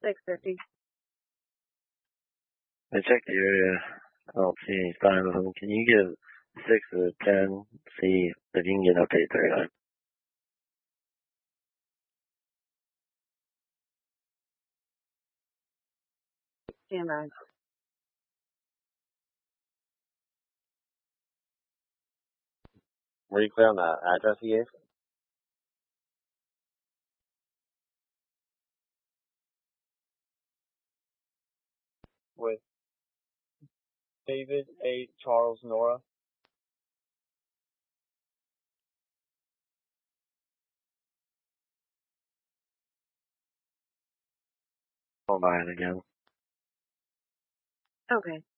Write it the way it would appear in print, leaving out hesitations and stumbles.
650. I checked the area. I don't see any sign of them. Can you give 6 or 10, see if you can get an update 39? Stand by. Were you clear on the address you gave? With David A. Charles Nora. I'll buy it again. Okay.